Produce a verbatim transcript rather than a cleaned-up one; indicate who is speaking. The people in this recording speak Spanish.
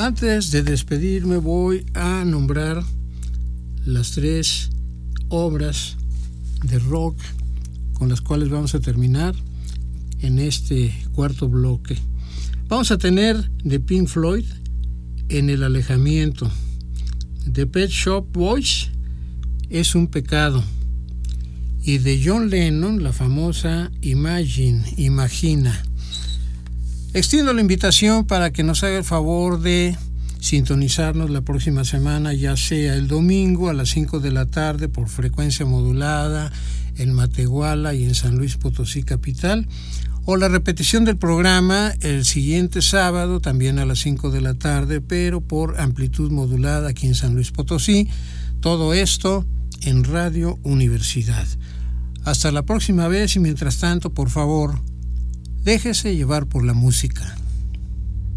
Speaker 1: Antes de despedirme voy a nombrar las tres obras de rock con las cuales vamos a terminar en este cuarto bloque. Vamos a tener de Pink Floyd, En el alejamiento, de Pet Shop Boys, Es un pecado, y de John Lennon, la famosa Imagine, Imagina. Extiendo la invitación para que nos haga el favor de sintonizarnos la próxima semana, ya sea el domingo a las cinco de la tarde por frecuencia modulada en Matehuala y en San Luis Potosí capital, o la repetición del programa el siguiente sábado también a las cinco de la tarde, pero por amplitud modulada aquí en San Luis Potosí. Todo esto en Radio Universidad. Hasta la próxima vez, y mientras tanto, por favor, déjese llevar por la música.